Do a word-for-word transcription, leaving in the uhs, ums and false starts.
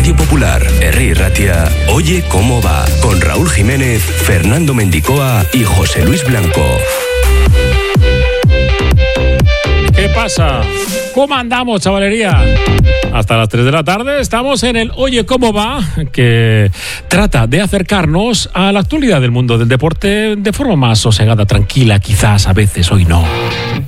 Radio Popular, Herri Ratia, Oye Cómo Va, con Raúl Jiménez, Fernando Mendicoa y José Luis Blanco. ¿Qué pasa? ¿Cómo andamos, chavalería? Hasta las tres de la tarde estamos en el Oye Cómo Va, que trata de acercarnos a la actualidad del mundo del deporte de forma más sosegada, tranquila, quizás a veces, hoy no.